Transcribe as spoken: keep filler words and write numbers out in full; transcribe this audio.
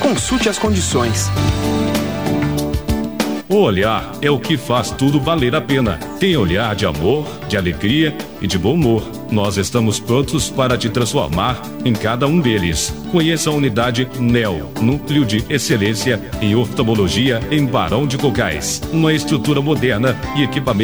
Consulte as condições. O olhar é o que faz tudo valer a pena. Tem olhar de amor, de alegria e de bom humor. Nós estamos prontos para te transformar em cada um deles. Conheça a unidade N E L, Núcleo de Excelência em Oftalmologia em Barão de Cocais. Uma estrutura moderna e equipamento